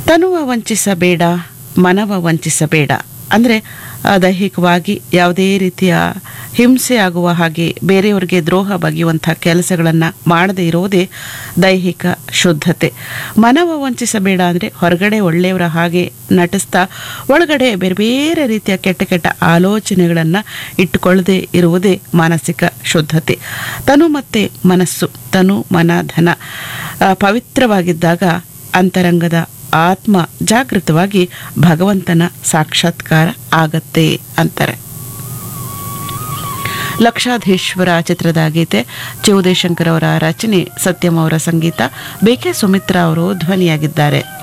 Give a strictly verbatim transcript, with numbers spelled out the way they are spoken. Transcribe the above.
ತನುವ ವಂಚಿಸಬೇಡ, ಮನವ ವಂಚಿಸಬೇಡ. ಅಂದರೆ ದೈಹಿಕವಾಗಿ ಯಾವುದೇ ರೀತಿಯ ಹಿಂಸೆ ಆಗುವ ಹಾಗೆ ಬೇರೆಯವರಿಗೆ ದ್ರೋಹ ಬಗೆಯುವಂಥ ಕೆಲಸಗಳನ್ನು ಮಾಡದೇ ಇರೋದೇ ದೈಹಿಕ ಶುದ್ಧತೆ. ಮನವ ವಂಚಿಸಬೇಡ ಅಂದರೆ ಹೊರಗಡೆ ಒಳ್ಳೆಯವರ ಹಾಗೆ ನಟಿಸ್ತಾ ಒಳಗಡೆ ಬೇರೆ ಬೇರೆ ರೀತಿಯ ಕೆಟ್ಟ ಕೆಟ್ಟ ಆಲೋಚನೆಗಳನ್ನು ಇಟ್ಟುಕೊಳ್ಳದೆ ಇರುವುದೇ ಮಾನಸಿಕ ಶುದ್ಧತೆ. ತನು ಮತ್ತು ಮನಸ್ಸು, ತನು ಮನ ಧನ ಪವಿತ್ರವಾಗಿದ್ದಾಗ ಅಂತರಂಗದ ಆತ್ಮ ಜಾಗೃತವಾಗಿ ಭಗವಂತನ ಸಾಕ್ಷಾತ್ಕಾರ ಆಗತ್ತೆ ಅಂತಾರೆ. ಲಕ್ಷಾಧೀಶ್ವರ ಚಿತ್ರದ ಗೀತೆ, ಚಿ ಉದಯಶಂಕರ್ ಅವರ ರಚನೆ, ಸತ್ಯಂ ಅವರ ಸಂಗೀತ, ಬಿ ಕೆ ಸುಮಿತ್ರಾ ಅವರು ಧ್ವನಿಯಾಗಿದ್ದಾರೆ.